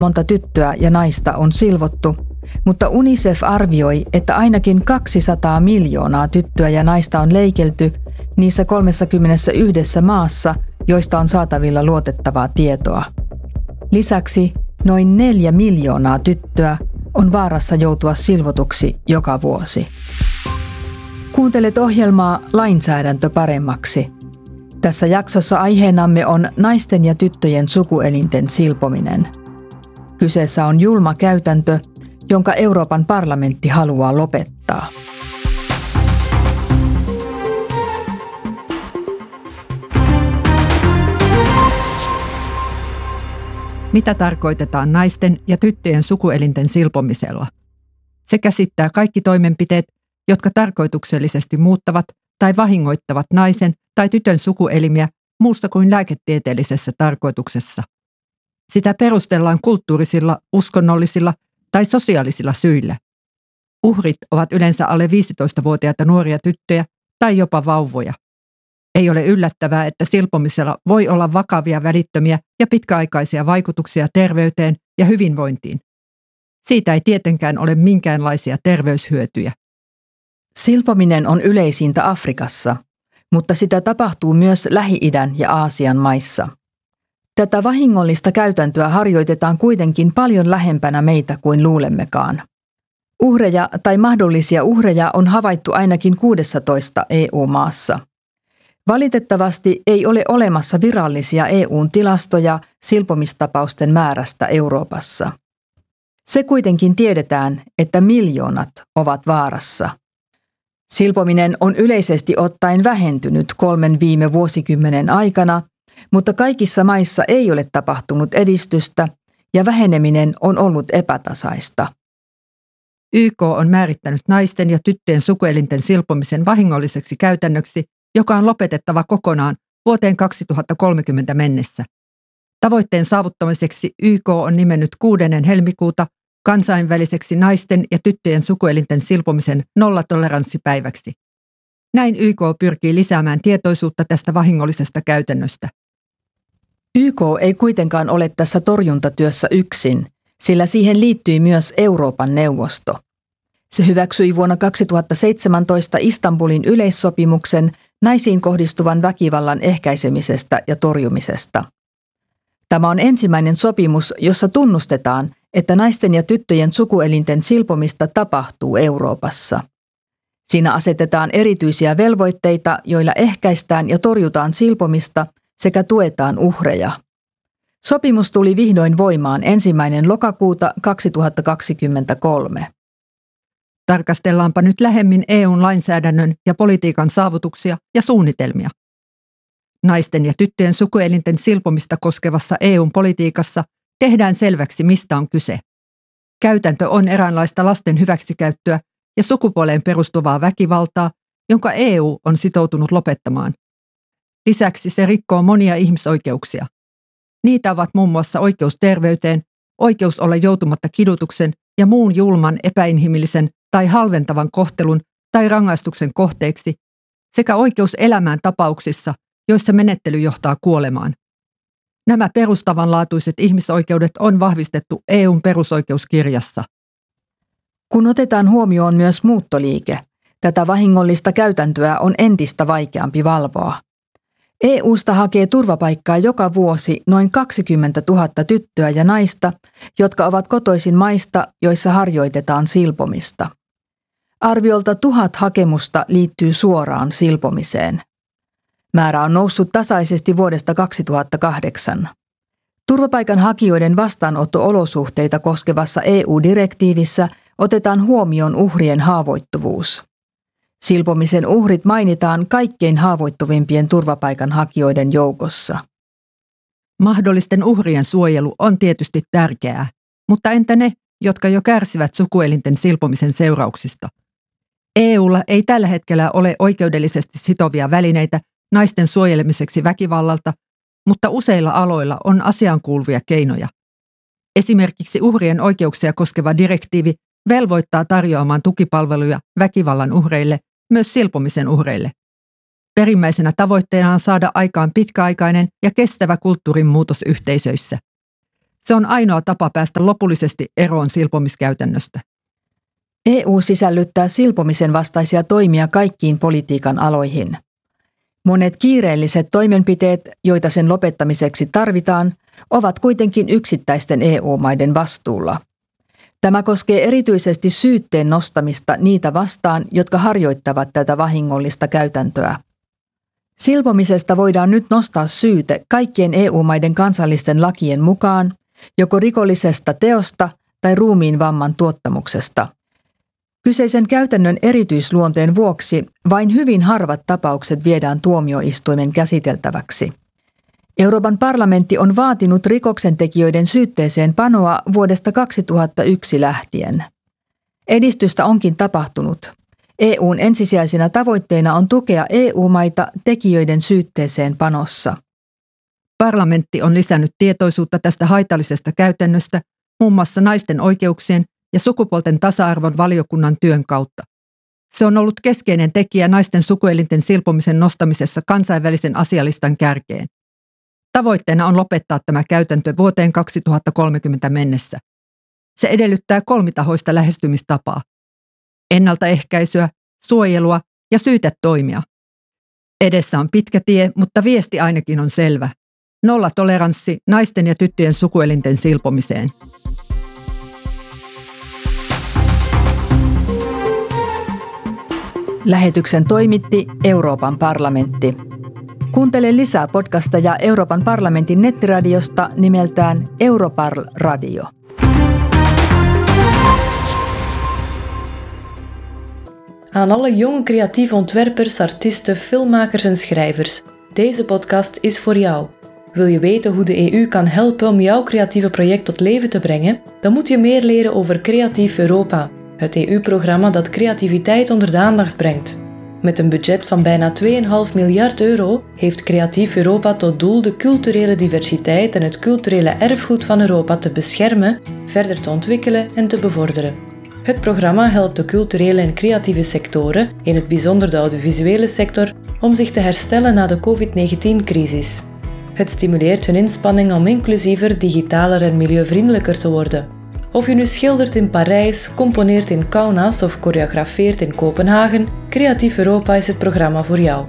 monta tyttöä ja naista on silvottu, mutta UNICEF arvioi, että ainakin 200 miljoonaa tyttöä ja naista on leikelty niissä 31 maassa, joista on saatavilla luotettavaa tietoa. Lisäksi noin 4 miljoonaa tyttöä on vaarassa joutua silvotuksi joka vuosi. Kuuntelet ohjelmaa Lainsäädäntö paremmaksi. Tässä jaksossa aiheenamme on naisten ja tyttöjen sukuelinten silpominen. Kyseessä on julma käytäntö, jonka Euroopan parlamentti haluaa lopettaa. Mitä tarkoitetaan naisten ja tyttöjen sukuelinten silpomisella? Se käsittää kaikki toimenpiteet, jotka tarkoituksellisesti muuttavat tai vahingoittavat naisen tai tytön sukuelimiä muusta kuin lääketieteellisessä tarkoituksessa. Sitä perustellaan kulttuurisilla, uskonnollisilla tai sosiaalisilla syillä. Uhrit ovat yleensä alle 15-vuotiaita nuoria tyttöjä tai jopa vauvoja. Ei ole yllättävää, että silpomisella voi olla vakavia, välittömiä ja pitkäaikaisia vaikutuksia terveyteen ja hyvinvointiin. Siitä ei tietenkään ole minkäänlaisia terveyshyötyjä. Silpominen on yleisintä Afrikassa, mutta sitä tapahtuu myös Lähi-idän ja Aasian maissa. Tätä vahingollista käytäntöä harjoitetaan kuitenkin paljon lähempänä meitä kuin luulemmekaan. Uhreja tai mahdollisia uhreja on havaittu ainakin 16 EU-maassa. Valitettavasti ei ole olemassa virallisia EU:n tilastoja silpomistapausten määrästä Euroopassa. Se kuitenkin tiedetään, että miljoonat ovat vaarassa. Silpominen on yleisesti ottaen vähentynyt 3 viime vuosikymmenen aikana, mutta kaikissa maissa ei ole tapahtunut edistystä ja väheneminen on ollut epätasaista. YK on määrittänyt naisten ja tyttöjen sukuelinten silpomisen vahingolliseksi käytännöksi, joka on lopetettava kokonaan vuoteen 2030 mennessä. Tavoitteen saavuttamiseksi YK on nimennyt 6. helmikuuta kansainväliseksi naisten ja tyttöjen sukuelinten silpomisen nollatoleranssipäiväksi. Näin YK pyrkii lisäämään tietoisuutta tästä vahingollisesta käytännöstä. YK ei kuitenkaan ole tässä torjuntatyössä yksin, sillä siihen liittyi myös Euroopan neuvosto. Se hyväksyi vuonna 2017 Istanbulin yleissopimuksen naisiin kohdistuvan väkivallan ehkäisemisestä ja torjumisesta. Tämä on ensimmäinen sopimus, jossa tunnustetaan, että naisten ja tyttöjen sukuelinten silpomista tapahtuu Euroopassa. Siinä asetetaan erityisiä velvoitteita, joilla ehkäistään ja torjutaan silpomista sekä tuetaan uhreja. Sopimus tuli vihdoin voimaan 1. lokakuuta 2023. Tarkastellaanpa nyt lähemmin EU:n lainsäädännön ja politiikan saavutuksia ja suunnitelmia. Naisten ja tyttöjen sukuelinten silpomista koskevassa EU:n politiikassa tehdään selväksi, mistä on kyse. Käytäntö on eräänlaista lasten hyväksikäyttöä ja sukupuoleen perustuvaa väkivaltaa, jonka EU on sitoutunut lopettamaan. Lisäksi se rikkoo monia ihmisoikeuksia. Niitä ovat muun muassa oikeus terveyteen, oikeus olla joutumatta kidutuksen ja muun julman, epäinhimillisen tai halventavan kohtelun tai rangaistuksen kohteeksi sekä oikeus elämään tapauksissa, joissa menettely johtaa kuolemaan. Nämä perustavanlaatuiset ihmisoikeudet on vahvistettu EU:n perusoikeuskirjassa. Kun otetaan huomioon myös muuttoliike, tätä vahingollista käytäntöä on entistä vaikeampi valvoa. EU:sta hakee turvapaikkaa joka vuosi noin 20 000 tyttöä ja naista, jotka ovat kotoisin maista, joissa harjoitetaan silpomista. Arviolta 1000 hakemusta liittyy suoraan silpomiseen. Määrä on noussut tasaisesti vuodesta 2008. Turvapaikanhakijoiden vastaanotto-olosuhteita koskevassa EU-direktiivissä otetaan huomioon uhrien haavoittuvuus. Silpomisen uhrit mainitaan kaikkein haavoittuvimpien turvapaikanhakijoiden joukossa. Mahdollisten uhrien suojelu on tietysti tärkeää, mutta entä ne, jotka jo kärsivät sukuelinten silpomisen seurauksista? EUlla ei tällä hetkellä ole oikeudellisesti sitovia välineitä naisten suojelemiseksi väkivallalta, mutta useilla aloilla on asiaankuuluvia keinoja. Esimerkiksi uhrien oikeuksia koskeva direktiivi velvoittaa tarjoamaan tukipalveluja väkivallan uhreille, myös silpomisen uhreille. Perimmäisenä tavoitteena on saada aikaan pitkäaikainen ja kestävä kulttuurin muutos yhteisöissä. Se on ainoa tapa päästä lopullisesti eroon silpomiskäytännöstä. EU sisällyttää silpomisen vastaisia toimia kaikkiin politiikan aloihin. Monet kiireelliset toimenpiteet, joita sen lopettamiseksi tarvitaan, ovat kuitenkin yksittäisten EU-maiden vastuulla. Tämä koskee erityisesti syytteen nostamista niitä vastaan, jotka harjoittavat tätä vahingollista käytäntöä. Silpomisesta voidaan nyt nostaa syyte kaikkien EU-maiden kansallisten lakien mukaan, joko rikollisesta teosta tai ruumiin vamman tuottamuksesta. Kyseisen käytännön erityisluonteen vuoksi vain hyvin harvat tapaukset viedään tuomioistuimen käsiteltäväksi. Euroopan parlamentti on vaatinut rikoksentekijöiden syytteeseen panoa vuodesta 2001 lähtien. Edistystä onkin tapahtunut. EU:n ensisijaisina tavoitteina on tukea EU-maita tekijöiden syytteeseen panossa. Parlamentti on lisännyt tietoisuutta tästä haitallisesta käytännöstä muun muassa naisten oikeuksien ja sukupuolten tasa-arvon valiokunnan työn kautta. Se on ollut keskeinen tekijä naisten sukuelinten silpomisen nostamisessa kansainvälisen asialistan kärkeen. Tavoitteena on lopettaa tämä käytäntö vuoteen 2030 mennessä. Se edellyttää kolmitahoista lähestymistapaa: ennaltaehkäisyä, suojelua ja syytetoimia. Edessä on pitkä tie, mutta viesti ainakin on selvä: nollatoleranssi naisten ja tyttöjen sukuelinten silpomiseen. Lähetyksen toimitti Euroopan parlamentti. Kuuntele lisää podcasteja Euroopan parlamentin nettiradiosta nimeltään Europarl Radio. Aan alle jonge creatieve ontwerpers, artiesten, filmmakers en schrijvers. Deze podcast is voor jou. Wil je weten hoe de EU kan helpen om jouw creatieve project tot leven te brengen? Dan moet je meer leren over Creatief Europa, het EU-programma dat creativiteit onder de aandacht brengt. Met een budget van bijna 2,5 miljard euro heeft Creatief Europa tot doel de culturele diversiteit en het culturele erfgoed van Europa te beschermen, verder te ontwikkelen en te bevorderen. Het programma helpt de culturele en creatieve sectoren, in het bijzonder de audiovisuele sector, om zich te herstellen na de COVID-19-crisis. Het stimuleert hun inspanningen om inclusiever, digitaler en milieuvriendelijker te worden. Of je nu schildert in Parijs, componeert in Kaunas of choreografeert in Kopenhagen, Creatief Europa is het programma voor jou.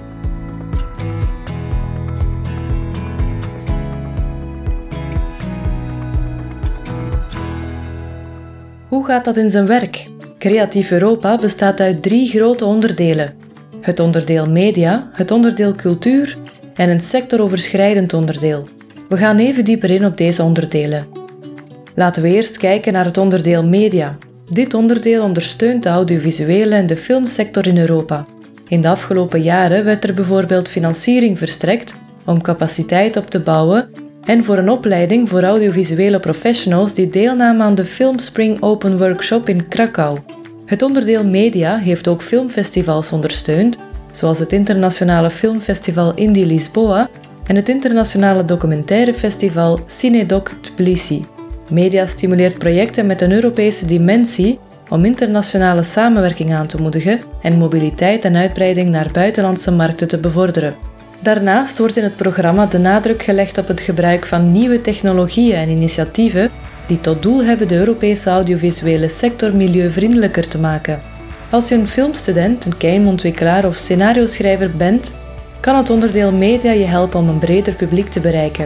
Hoe gaat dat in zijn werk? Creatief Europa bestaat uit 3 grote onderdelen. Het onderdeel media, het onderdeel cultuur en een sectoroverschrijdend onderdeel. We gaan even dieper in op deze onderdelen. Laten we eerst kijken naar het onderdeel media. Dit onderdeel ondersteunt de audiovisuele en de filmsector in Europa. In de afgelopen jaren werd er bijvoorbeeld financiering verstrekt om capaciteit op te bouwen en voor een opleiding voor audiovisuele professionals die deelnamen aan de Filmspring Open Workshop in Krakau. Het onderdeel media heeft ook filmfestivals ondersteund, zoals het internationale filmfestival Indie Lisboa en het internationale documentairefestival Cinedoc Tbilisi. Media stimuleert projecten met een Europese dimensie om internationale samenwerking aan te moedigen en mobiliteit en uitbreiding naar buitenlandse markten te bevorderen. Daarnaast wordt in het programma de nadruk gelegd op het gebruik van nieuwe technologieën en initiatieven die tot doel hebben de Europese audiovisuele sector milieuvriendelijker te maken. Als je een filmstudent, een gameontwikkelaar of scenario-schrijver bent, kan het onderdeel media je helpen om een breder publiek te bereiken.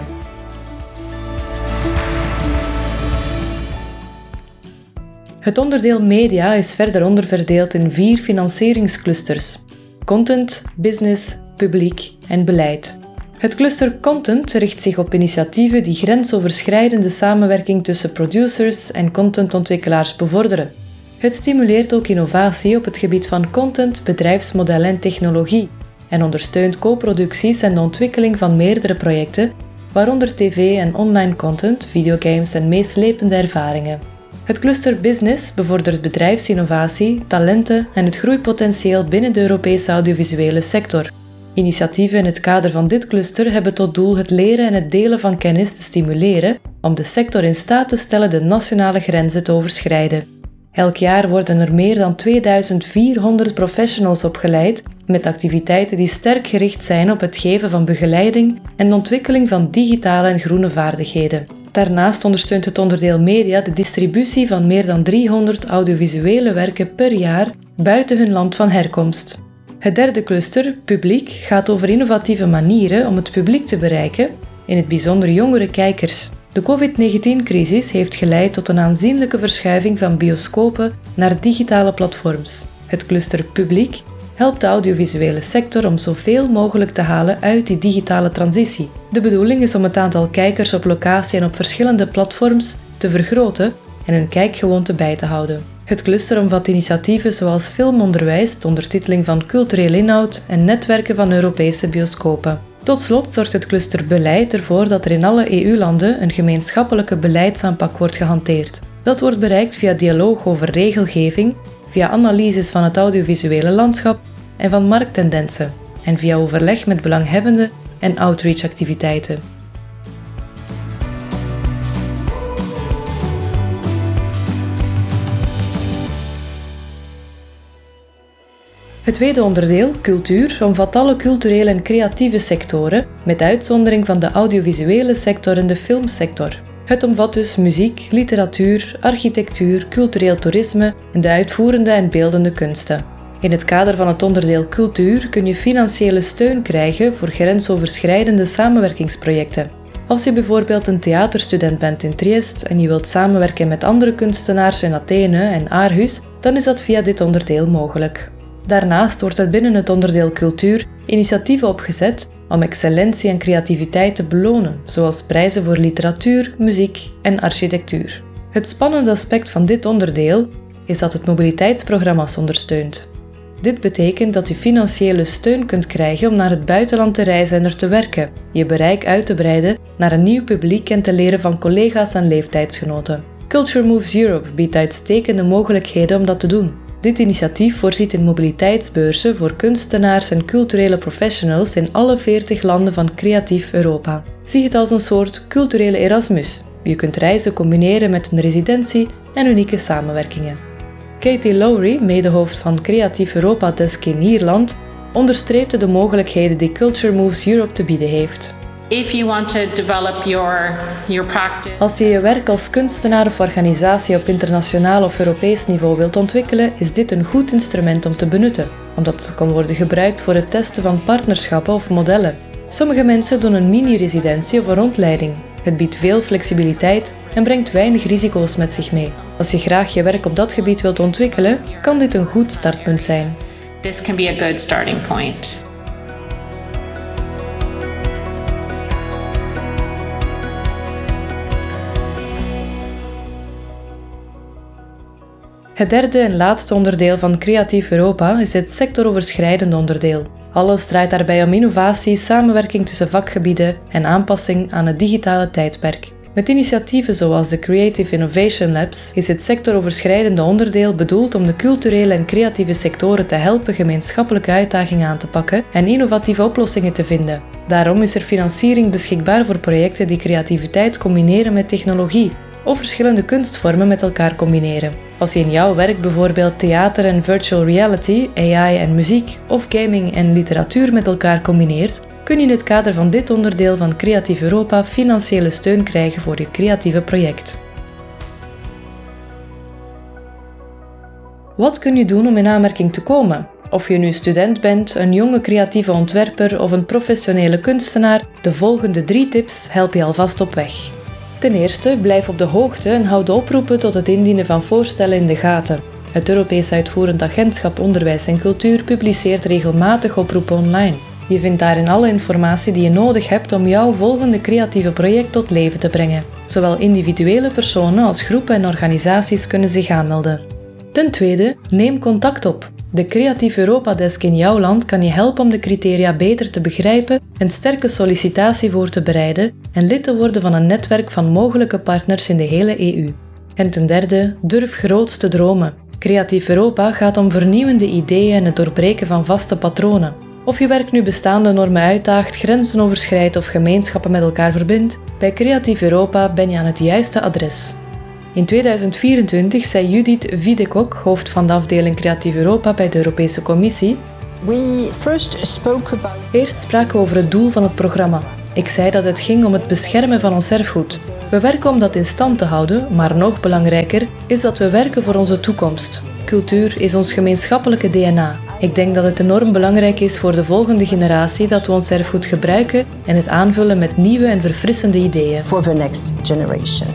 Het onderdeel media is verder onderverdeeld in 4 financieringsclusters: content, business, publiek en beleid. Het cluster content richt zich op initiatieven die grensoverschrijdende samenwerking tussen producers en contentontwikkelaars bevorderen. Het stimuleert ook innovatie op het gebied van content, bedrijfsmodellen en technologie en ondersteunt co-producties en de ontwikkeling van meerdere projecten, waaronder tv- en online content, videogames en meeslepende ervaringen. Het cluster Business bevordert bedrijfsinnovatie, talenten en het groeipotentieel binnen de Europese audiovisuele sector. Initiatieven in het kader van dit cluster hebben tot doel het leren en het delen van kennis te stimuleren om de sector in staat te stellen de nationale grenzen te overschrijden. Elk jaar worden er meer dan 2400 professionals opgeleid met activiteiten die sterk gericht zijn op het geven van begeleiding en de ontwikkeling van digitale en groene vaardigheden. Daarnaast ondersteunt het onderdeel media de distributie van meer dan 300 audiovisuele werken per jaar buiten hun land van herkomst. Het derde cluster, publiek, gaat over innovatieve manieren om het publiek te bereiken, in het bijzonder jongere kijkers. De COVID-19-crisis heeft geleid tot een aanzienlijke verschuiving van bioscopen naar digitale platforms. Het cluster publiek helpt de audiovisuele sector om zoveel mogelijk te halen uit die digitale transitie. De bedoeling is om het aantal kijkers op locatie en op verschillende platforms te vergroten en hun kijkgewoonte bij te houden. Het cluster omvat initiatieven zoals filmonderwijs, de ondertiteling van culturele inhoud en netwerken van Europese bioscopen. Tot slot zorgt het cluster beleid ervoor dat er in alle EU-landen een gemeenschappelijke beleidsaanpak wordt gehanteerd. Dat wordt bereikt via dialoog over regelgeving, via analyses van het audiovisuele landschap en van markttendensen en via overleg met belanghebbenden en outreach-activiteiten. Het tweede onderdeel, cultuur, omvat alle culturele en creatieve sectoren, met uitzondering van de audiovisuele sector en de filmsector. Het omvat dus muziek, literatuur, architectuur, cultureel toerisme en de uitvoerende en beeldende kunsten. In het kader van het onderdeel cultuur kun je financiële steun krijgen voor grensoverschrijdende samenwerkingsprojecten. Als je bijvoorbeeld een theaterstudent bent in Triest en je wilt samenwerken met andere kunstenaars in Athene en Aarhus, dan is dat via dit onderdeel mogelijk. Daarnaast wordt er binnen het onderdeel cultuur initiatieven opgezet om excellentie en creativiteit te belonen, zoals prijzen voor literatuur, muziek en architectuur. Het spannende aspect van dit onderdeel is dat het mobiliteitsprogramma's ondersteunt. Dit betekent dat je financiële steun kunt krijgen om naar het buitenland te reizen en er te werken, je bereik uit te breiden naar een nieuw publiek en te leren van collega's en leeftijdsgenoten. Culture Moves Europe biedt uitstekende mogelijkheden om dat te doen. Dit initiatief voorziet in mobiliteitsbeurzen voor kunstenaars en culturele professionals in alle 40 landen van creatief Europa. Zie het als een soort culturele Erasmus. Je kunt reizen combineren met een residentie en unieke samenwerkingen. Katie Lowry, medehoofd van Creatief Europa Desk in Ierland, onderstreepte de mogelijkheden die Culture Moves Europe te bieden heeft. If you want to develop your practice. Als je je werk als kunstenaar of organisatie op internationaal of Europees niveau wilt ontwikkelen, is dit een goed instrument om te benutten, omdat het kan worden gebruikt voor het testen van partnerschappen of modellen. Sommige mensen doen een mini-residentie of een rondleiding. Het biedt veel flexibiliteit en brengt weinig risico's met zich mee. Als je graag je werk op dat gebied wilt ontwikkelen, kan dit een goed startpunt zijn. This can be a good starting point. Het derde en laatste onderdeel van Creatief Europa is het sectoroverschrijdende onderdeel. Alles draait daarbij om innovatie, samenwerking tussen vakgebieden en aanpassing aan het digitale tijdperk. Met initiatieven zoals de Creative Innovation Labs is het sectoroverschrijdende onderdeel bedoeld om de culturele en creatieve sectoren te helpen gemeenschappelijke uitdagingen aan te pakken en innovatieve oplossingen te vinden. Daarom is er financiering beschikbaar voor projecten die creativiteit combineren met technologie of verschillende kunstvormen met elkaar combineren. Als je in jouw werk bijvoorbeeld theater en virtual reality, AI en muziek of gaming en literatuur met elkaar combineert, kun je in het kader van dit onderdeel van Creatief Europa financiële steun krijgen voor je creatieve project. Wat kun je doen om in aanmerking te komen? Of je nu student bent, een jonge creatieve ontwerper of een professionele kunstenaar, de volgende 3 tips helpen je alvast op weg. Ten eerste, blijf op de hoogte en houd de oproepen tot het indienen van voorstellen in de gaten. Het Europees Uitvoerend Agentschap Onderwijs en Cultuur publiceert regelmatig oproepen online. Je vindt daarin alle informatie die je nodig hebt om jouw volgende creatieve project tot leven te brengen. Zowel individuele personen als groepen en organisaties kunnen zich aanmelden. Ten tweede, neem contact op. De Creatief Europa Desk in jouw land kan je helpen om de criteria beter te begrijpen, een sterke sollicitatie voor te bereiden en lid te worden van een netwerk van mogelijke partners in de hele EU. En ten derde, durf groots te dromen. Creatief Europa gaat om vernieuwende ideeën en het doorbreken van vaste patronen. Of je werk nu bestaande normen uitdaagt, grenzen overschrijdt of gemeenschappen met elkaar verbindt, bij Creatief Europa ben je aan het juiste adres. In 2024 zei Judith Wiedekok, hoofd van de afdeling Creatief Europa bij de Europese Commissie: We first spoke about... Eerst spraken we over het doel van het programma. Ik zei dat het ging om het beschermen van ons erfgoed. We werken om dat in stand te houden, maar nog belangrijker is dat we werken voor onze toekomst. Cultuur is ons gemeenschappelijke DNA. Ik denk dat het enorm belangrijk is voor de volgende generatie dat we ons erfgoed gebruiken en het aanvullen met nieuwe en verfrissende ideeën. For the next generation.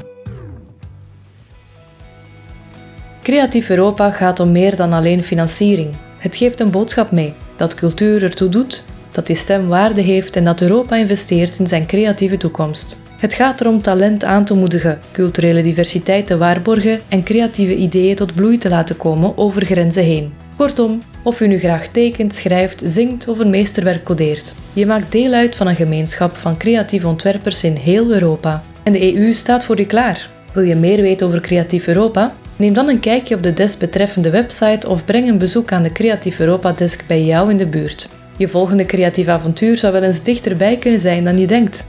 Creatief Europa gaat om meer dan alleen financiering. Het geeft een boodschap mee, dat cultuur ertoe doet, dat die stem waarde heeft en dat Europa investeert in zijn creatieve toekomst. Het gaat erom talent aan te moedigen, culturele diversiteit te waarborgen en creatieve ideeën tot bloei te laten komen over grenzen heen. Kortom, of u nu graag tekent, schrijft, zingt of een meesterwerk codeert. Je maakt deel uit van een gemeenschap van creatieve ontwerpers in heel Europa. En de EU staat voor je klaar. Wil je meer weten over Creatief Europa? Neem dan een kijkje op de desbetreffende website of breng een bezoek aan de Creatief Europa-desk bij jou in de buurt. Je volgende creatief avontuur zou wel eens dichterbij kunnen zijn dan je denkt.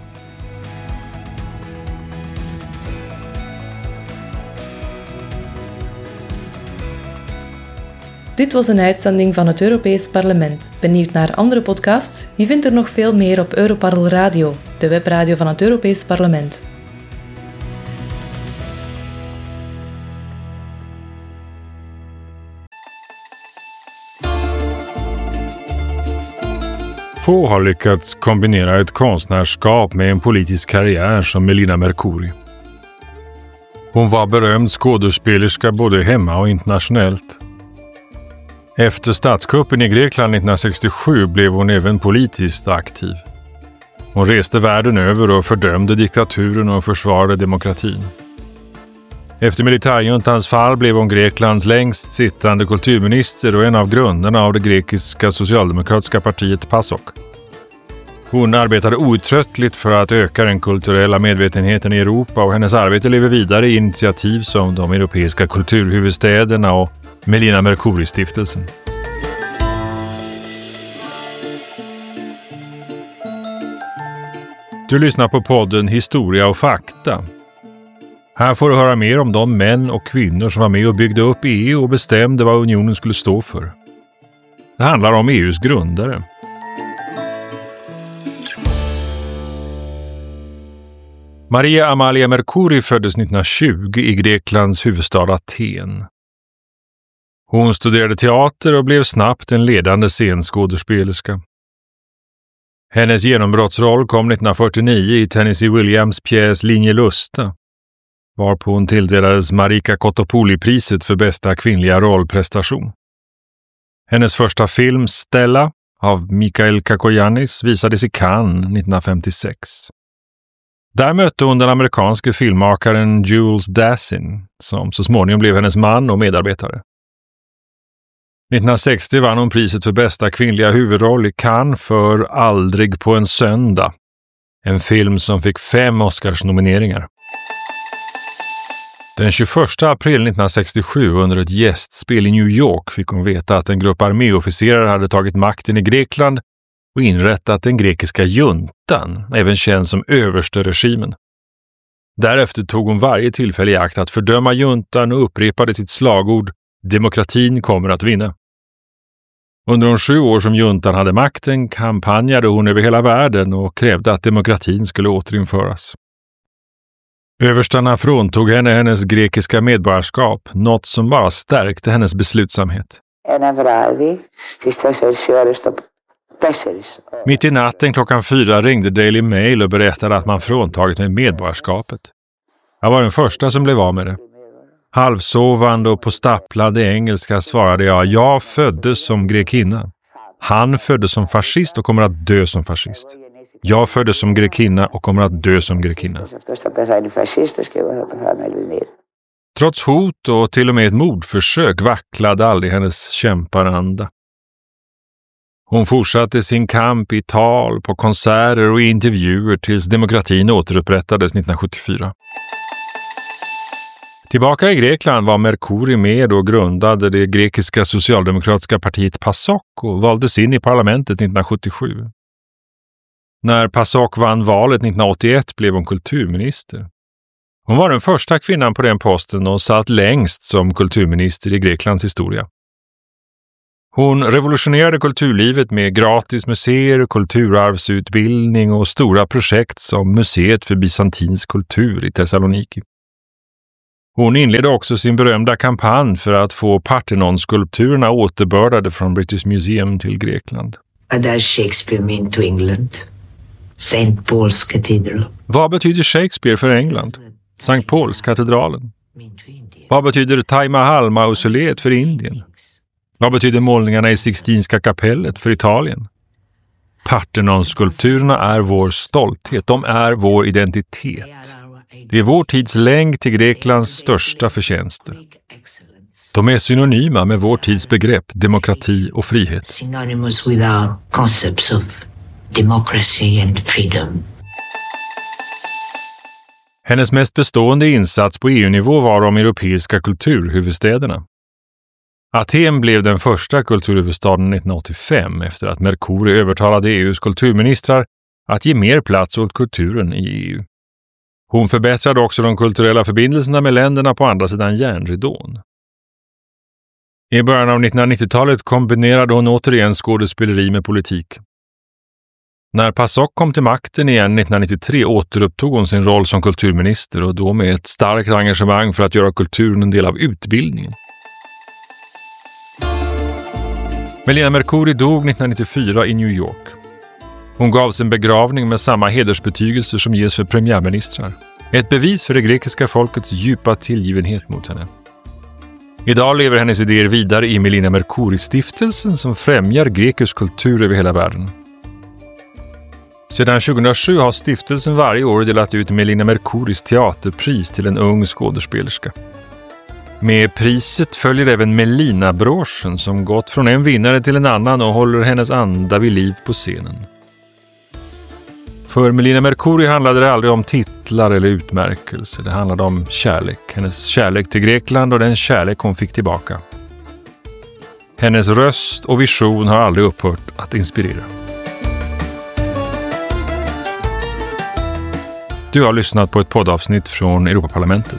Dit was een uitzending van het Europees Parlement. Benieuwd naar andere podcasts? Je vindt er nog veel meer op Europarl Radio, de webradio van het Europees Parlement. Få har lyckats kombinera ett konstnärskap med en politisk karriär som Melina Mercouri. Hon var berömd skådespelerska både hemma och internationellt. Efter statskuppen i Grekland 1967 blev hon även politiskt aktiv. Hon reste världen över och fördömde diktaturen och försvarade demokratin. Efter militärjuntans fall blev hon Greklands längst sittande kulturminister och en av grundarna av det grekiska socialdemokratiska partiet PASOK. Hon arbetade outtröttligt för att öka den kulturella medvetenheten i Europa och hennes arbete lever vidare i initiativ som de europeiska kulturhuvudstäderna och Melina Mercouri-stiftelsen. Du lyssnar på podden Historia och fakta. Här får du höra mer om de män och kvinnor som var med och byggde upp EU och bestämde vad unionen skulle stå för. Det handlar om EUs grundare. Maria Amalia Mercouri föddes 1920 i Greklands huvudstad Aten. Hon studerade teater och blev snabbt en ledande scenskådespelerska. Hennes genombrottsroll kom 1949 i Tennessee Williams pjäs Linje Lusta, varpå hon tilldelades Marika Kotopouli-priset för bästa kvinnliga rollprestation. Hennes första film Stella av Mikael Kakoyannis visades i Cannes 1956. Där mötte hon den amerikanske filmmakaren Jules Dassin, som så småningom blev hennes man och medarbetare. 1960 vann hon priset för bästa kvinnliga huvudroll i Cannes för Aldrig på en söndag, en film som fick 5 Oscars-nomineringar. Den 21 april 1967 under ett gästspel i New York fick hon veta att en grupp arméofficerare hade tagit makten i Grekland och inrättat den grekiska juntan, även känd som översteregimen. Därefter tog hon varje tillfälle i akt att fördöma juntan och upprepade sitt slagord "Demokratin kommer att vinna". Under de 7 år som juntan hade makten kampanjade hon över hela världen och krävde att demokratin skulle återinföras. Överstarna fråntog henne hennes grekiska medborgarskap, något som bara stärkte hennes beslutsamhet. Mitt i natten klockan 4 ringde Daily Mail och berättade att man fråntagit mig medborgarskapet. Jag var den första som blev av med det. Halvsovande och på stapplad engelska svarade jag föddes som grekinna. Han föddes som fascist och kommer att dö som fascist. Jag föddes som grekinna och kommer att dö som grekinna. Trots hot och till och med ett mordförsök vacklade aldrig hennes kämparanda. Hon fortsatte sin kamp i tal, på konserter och i intervjuer tills demokratin återupprättades 1974. Tillbaka i Grekland var Mercouri med och grundade det grekiska socialdemokratiska partiet PASOK och valdes in i parlamentet 1977. När PASOK vann valet 1981 blev hon kulturminister. Hon var den första kvinnan på den posten och satt längst som kulturminister i Greklands historia. Hon revolutionerade kulturlivet med gratis museer, kulturarvsutbildning och stora projekt som Museet för bysantinsk kultur i Thessaloniki. Hon inledde också sin berömda kampanj för att få Parthenon-skulpturerna återbördade från British Museum till Grekland. What does Shakespeare mean to England? St. Paul's Cathedral. Vad betyder Shakespeare för England? St. Paul's katedralen. Vad betyder Taj Mahal-mausoleet för Indien? Vad betyder målningarna i Sixtinska kapellet för Italien? Parthenon-skulpturerna är vår stolthet, de är vår identitet. Det är vår tids länk till Greklands största förtjänster. De är synonyma med vår tids begrepp demokrati och frihet. Synonymous with our concepts of democracy and freedom. Hennes mest bestående insats på EU-nivå var de europeiska kulturhuvudstäderna. Aten blev den första kulturhuvudstaden 1985 efter att Mercouri övertalade EUs kulturministrar att ge mer plats åt kulturen i EU. Hon förbättrade också de kulturella förbindelserna med länderna på andra sidan järnridån. I början av 1990-talet kombinerade hon återigen skådespeleri med politik. När PASOK kom till makten igen 1993 återupptog hon sin roll som kulturminister och då med ett starkt engagemang för att göra kulturen en del av utbildningen. Melina Mercouri dog 1994 i New York. Hon gavs en begravning med samma hedersbetygelser som ges för premiärministrar. Ett bevis för det grekiska folkets djupa tillgivenhet mot henne. Idag lever hennes idéer vidare i Melina Mercouri-stiftelsen som främjar grekisk kultur över hela världen. Sedan 2007 har stiftelsen varje år delat ut Melina Mercouris teaterpris till en ung skådespelerska. Med priset följer även Melina-broschen som gått från en vinnare till en annan och håller hennes anda vid liv på scenen. För Melina Mercouri handlade det aldrig om titlar eller utmärkelser. Det handlade om kärlek. Hennes kärlek till Grekland och den kärlek hon fick tillbaka. Hennes röst och vision har aldrig upphört att inspirera. Du har lyssnat på ett poddavsnitt från Europaparlamentet.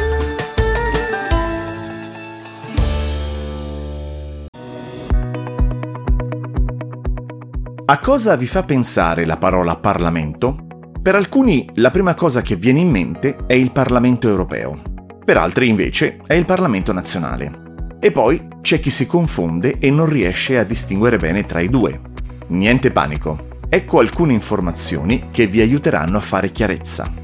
A cosa vi fa pensare la parola Parlamento? Per alcuni la prima cosa che viene in mente è il Parlamento europeo, per altri invece è il Parlamento nazionale. E poi c'è chi si confonde e non riesce a distinguere bene tra i due. Niente panico, ecco alcune informazioni che vi aiuteranno a fare chiarezza.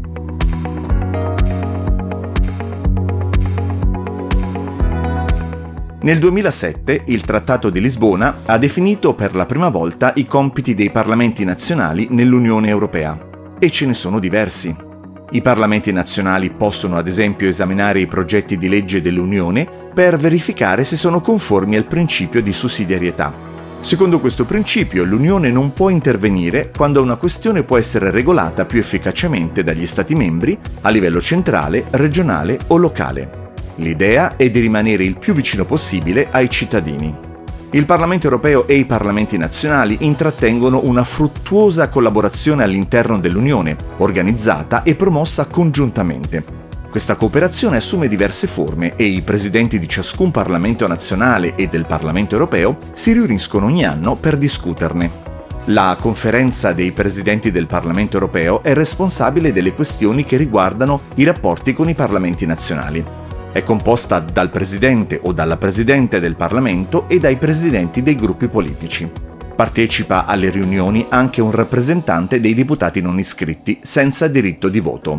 Nel 2007 il Trattato di Lisbona ha definito per la prima volta i compiti dei parlamenti nazionali nell'Unione Europea, e ce ne sono diversi. I parlamenti nazionali possono ad esempio esaminare i progetti di legge dell'Unione per verificare se sono conformi al principio di sussidiarietà. Secondo questo principio, l'Unione non può intervenire quando una questione può essere regolata più efficacemente dagli Stati membri a livello centrale, regionale o locale. L'idea è di rimanere il più vicino possibile ai cittadini. Il Parlamento europeo e i parlamenti nazionali intrattengono una fruttuosa collaborazione all'interno dell'Unione, organizzata e promossa congiuntamente. Questa cooperazione assume diverse forme e i presidenti di ciascun Parlamento nazionale e del Parlamento europeo si riuniscono ogni anno per discuterne. La conferenza dei presidenti del Parlamento europeo è responsabile delle questioni che riguardano i rapporti con i parlamenti nazionali. È composta dal presidente o dalla presidente del Parlamento e dai presidenti dei gruppi politici. Partecipa alle riunioni anche un rappresentante dei deputati non iscritti senza diritto di voto.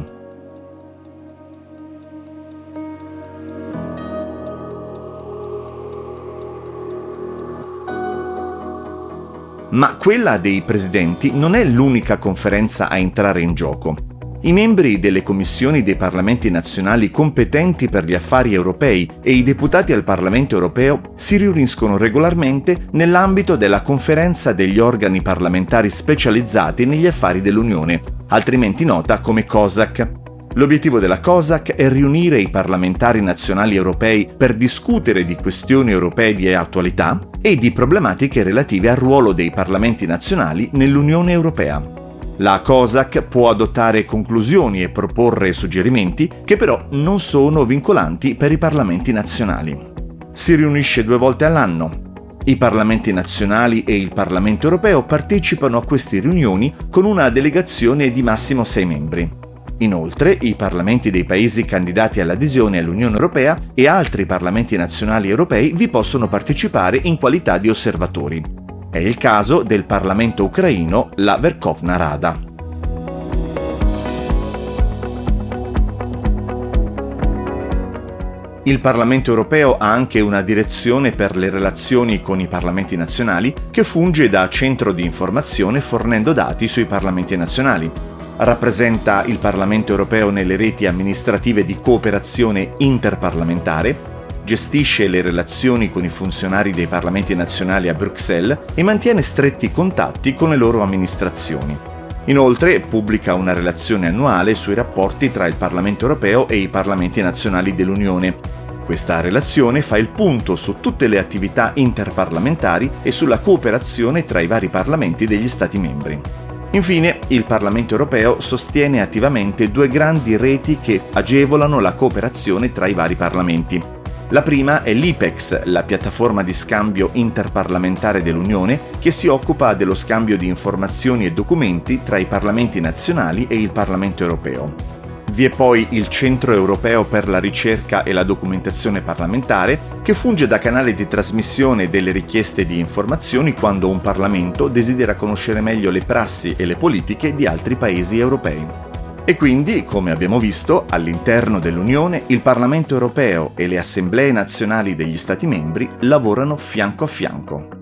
Ma quella dei presidenti non è l'unica conferenza a entrare in gioco. I membri delle commissioni dei parlamenti nazionali competenti per gli affari europei e i deputati al Parlamento europeo si riuniscono regolarmente nell'ambito della conferenza degli organi parlamentari specializzati negli affari dell'Unione, altrimenti nota come COSAC. L'obiettivo della COSAC è riunire i parlamentari nazionali europei per discutere di questioni europee di attualità e di problematiche relative al ruolo dei parlamenti nazionali nell'Unione Europea. La COSAC può adottare conclusioni e proporre suggerimenti che però non sono vincolanti per i parlamenti nazionali. Si riunisce 2 volte all'anno. I parlamenti nazionali e il Parlamento europeo partecipano a queste riunioni con una delegazione di massimo 6 membri. Inoltre, i parlamenti dei paesi candidati all'adesione all'Unione Europea e altri parlamenti nazionali europei vi possono partecipare in qualità di osservatori. È il caso del Parlamento ucraino, la Verkhovna Rada. Il Parlamento europeo ha anche una direzione per le relazioni con i parlamenti nazionali che funge da centro di informazione fornendo dati sui parlamenti nazionali. Rappresenta il Parlamento europeo nelle reti amministrative di cooperazione interparlamentare, gestisce le relazioni con i funzionari dei parlamenti nazionali a Bruxelles e mantiene stretti contatti con le loro amministrazioni. Inoltre pubblica una relazione annuale sui rapporti tra il Parlamento europeo e i parlamenti nazionali dell'Unione. Questa relazione fa il punto su tutte le attività interparlamentari e sulla cooperazione tra i vari parlamenti degli Stati membri. Infine, il Parlamento europeo sostiene attivamente 2 grandi reti che agevolano la cooperazione tra i vari parlamenti. La prima è l'IPEX, la piattaforma di scambio interparlamentare dell'Unione, che si occupa dello scambio di informazioni e documenti tra i parlamenti nazionali e il Parlamento europeo. Vi è poi il Centro Europeo per la Ricerca e la Documentazione Parlamentare, che funge da canale di trasmissione delle richieste di informazioni quando un Parlamento desidera conoscere meglio le prassi e le politiche di altri paesi europei. E quindi, come abbiamo visto, all'interno dell'Unione il Parlamento europeo e le assemblee nazionali degli Stati membri lavorano fianco a fianco.